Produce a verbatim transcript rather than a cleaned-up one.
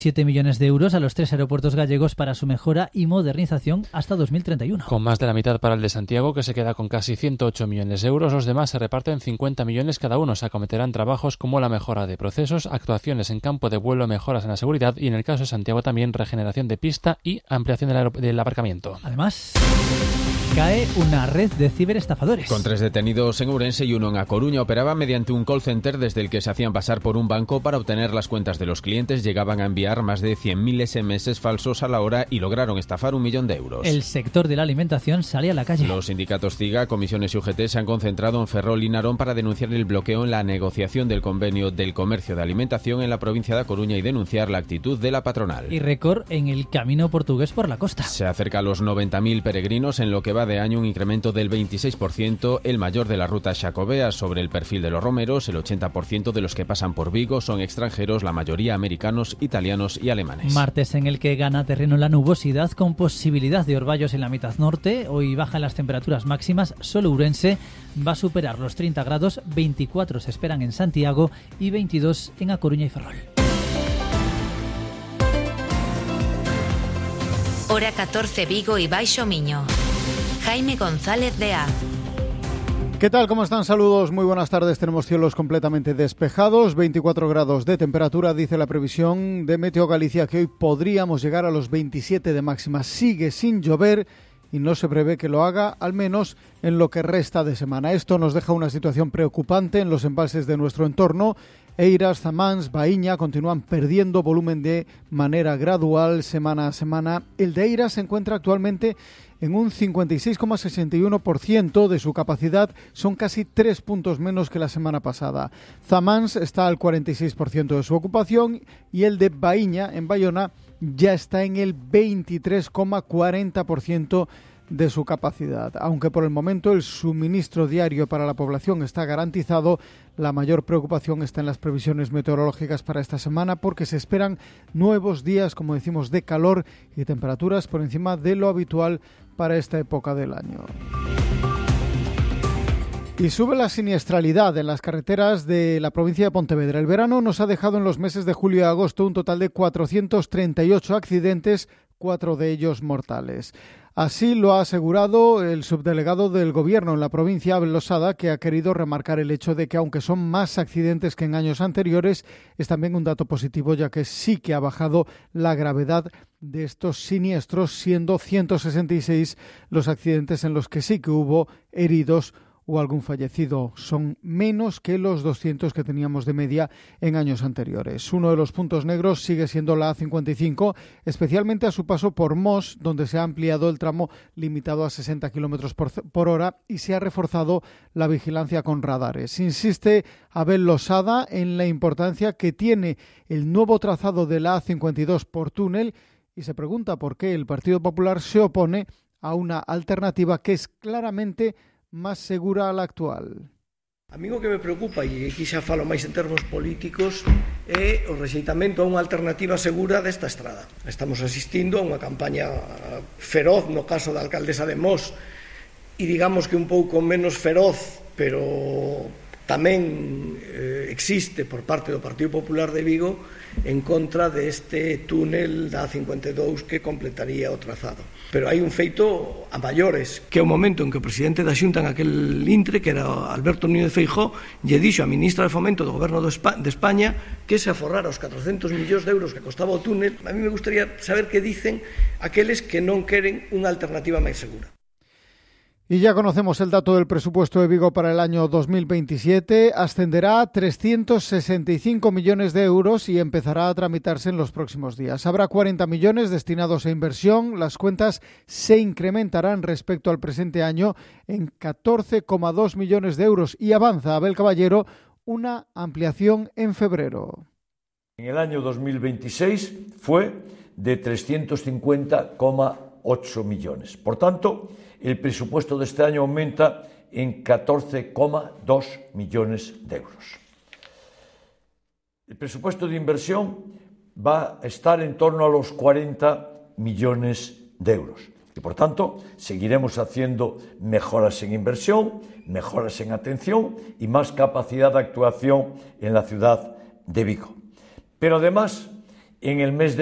siete millones de euros a los tres aeropuertos gallegos para su mejora y modernización hasta dos mil treinta y uno. Con más de la mitad para el de Santiago, que se queda con casi ciento ocho millones de euros, los demás se reparten cincuenta millones cada uno. Se acometerán trabajos como la mejora de procesos, actuaciones en campo de vuelo, mejoras en la seguridad y, en el caso de Santiago, también regeneración de pista y ampliación del, aer- del aparcamiento. Además, cae una red de ciberestafadores. Con tres detenidos en Ourense y uno en A Coruña, operaban mediante un call center desde el que se hacían pasar por un banco para obtener las cuentas de los clientes. Llegaban a enviar más de cien mil ese eme eses falsos a la hora y lograron estafar un millón de euros. El sector de la alimentación sale a la calle. Los sindicatos CIGA, comisiones y U G T se han concentrado en Ferrol y Narón para denunciar el bloqueo en la negociación del convenio del comercio de alimentación en la provincia de A Coruña y denunciar la actitud de la patronal. Y récord en el camino portugués por la costa. Se acerca a los noventa mil peregrinos, en lo que va de año un incremento del veintiséis por ciento, el mayor de la ruta Xacobea. Sobre el perfil de los romeros, el ochenta por ciento de los que pasan por Vigo son extranjeros, la mayoría americanos, italianos y alemanes. Martes en el que gana terreno la nubosidad con posibilidad de orvallos en la mitad norte. Hoy bajan las temperaturas máximas. Solo Ourense va a superar los treinta grados, veinticuatro se esperan en Santiago y veintidós en A Coruña y Ferrol. Hora catorce, Vigo y Baixo Miño. Jaime González de Az. ¿Qué tal? ¿Cómo están? Saludos, muy buenas tardes. Tenemos cielos completamente despejados, veinticuatro grados de temperatura, dice la previsión de Meteo Galicia que hoy podríamos llegar a los veintisiete de máxima. Sigue sin llover y no se prevé que lo haga, al menos en lo que resta de semana. Esto nos deja una situación preocupante en los embalses de nuestro entorno. Eiras, Zamáns, Baíña continúan perdiendo volumen de manera gradual semana a semana. El de Eiras se encuentra actualmente en un cincuenta y seis coma sesenta y uno por ciento de su capacidad, son casi tres puntos menos que la semana pasada. Zamáns está al cuarenta y seis por ciento de su ocupación y el de Baíña, en Bayona, ya está en el veintitrés coma cuarenta por ciento de su capacidad. Aunque por el momento el suministro diario para la población está garantizado, la mayor preocupación está en las previsiones meteorológicas para esta semana porque se esperan nuevos días, como decimos, de calor y temperaturas por encima de lo habitual para esta época del año. Y sube la siniestralidad en las carreteras de la provincia de Pontevedra. El verano nos ha dejado en los meses de julio y agosto un total de cuatrocientos treinta y ocho accidentes, cuatro de ellos mortales. Así lo ha asegurado el subdelegado del Gobierno en la provincia, Abel Losada, que ha querido remarcar el hecho de que, aunque son más accidentes que en años anteriores, es también un dato positivo, ya que sí que ha bajado la gravedad de estos siniestros, siendo ciento sesenta y seis los accidentes en los que sí que hubo heridos o algún fallecido. Son menos que los doscientos que teníamos de media en años anteriores. Uno de los puntos negros sigue siendo la A cincuenta y cinco, especialmente a su paso por Mos, donde se ha ampliado el tramo limitado a sesenta kilómetros por hora y se ha reforzado la vigilancia con radares. Insiste Abel Losada en la importancia que tiene el nuevo trazado de la A cincuenta y dos por túnel y se pregunta por qué el Partido Popular se opone a una alternativa que es claramente más segura a la actual. A mí o que me preocupa, e aquí xa falo máis en termos políticos, é o rexeitamento a unha alternativa segura desta estrada. Estamos asistindo a unha campaña feroz no caso da alcaldesa de Mos e digamos que un pouco menos feroz, pero tamén eh, existe por parte do Partido Popular de Vigo en contra deste túnel da A cincuenta e dous que completaría o trazado. Pero hai un feito a maiores, que é o momento en que o presidente da Xunta en aquel intre, que era Alberto Núñez Feijóo, lle dixo a ministra de Fomento do Goberno de España que se aforrara os catrocentos millóns de euros que costaba o túnel. A mí me gustaría saber que dicen aqueles que non queren unha alternativa máis segura. Y ya conocemos el dato del presupuesto de Vigo para el año dos mil veintisiete. Ascenderá a trescientos sesenta y cinco millones de euros y empezará a tramitarse en los próximos días. Habrá cuarenta millones destinados a inversión. Las cuentas se incrementarán respecto al presente año en catorce coma dos millones de euros y avanza Abel Caballero una ampliación en febrero. En el año dos mil veintiséis fue de trescientos cincuenta coma ocho millones. Por tanto, el presupuesto de este año aumenta en catorce coma dos millones de euros. El presupuesto de inversión va a estar en torno a los cuarenta millones de euros. Y por tanto, seguiremos haciendo mejoras en inversión, mejoras en atención y más capacidad de actuación en la ciudad de Vigo. Pero además, en el mes de